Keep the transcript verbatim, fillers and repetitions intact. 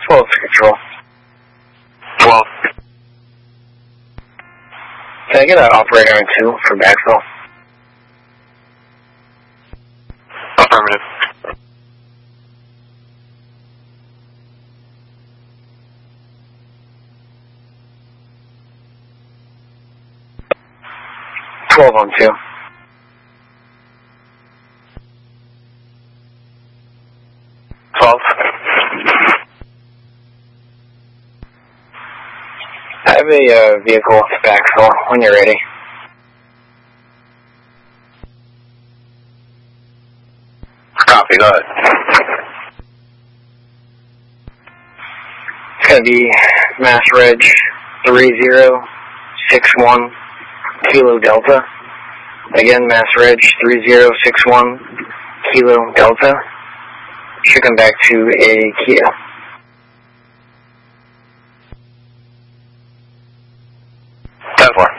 twelve to control. twelve. Can I get an operator on two for backfill? Affirmative. twelve on two. twelve. I have a uh, vehicle backfill when you're ready. Copy, go ahead. It's going to be Mass Reg three zero six one Kilo Delta. Again, Mass Reg three zero six one Kilo Delta. Should come back to a Kia. ten four.